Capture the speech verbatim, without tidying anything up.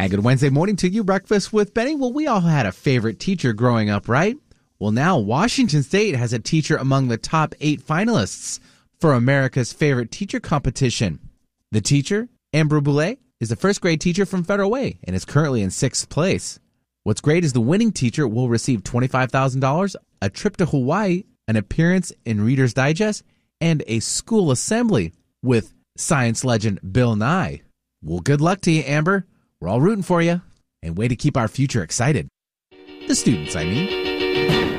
Hi, good Wednesday morning to you. Breakfast with Benny. Well, we all had a favorite teacher growing up, right? Well, now Washington State has a teacher among the top eight finalists for America's Favorite Teacher competition. The teacher, Amber Boulay, is a first grade teacher from Federal Way and is currently in sixth place. What's great is the winning teacher will receive twenty-five thousand dollars, a trip to Hawaii, an appearance in Reader's Digest, and a school assembly with science legend Bill Nye. Well, good luck to you, Amber. We're all rooting for you. And way to keep our future excited. The students, I mean.